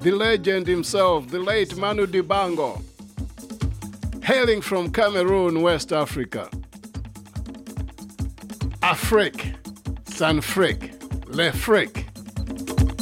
the legend himself, the late Manu Dibango, hailing from Cameroon, West Africa. Afrique, San Frique, Le Frique.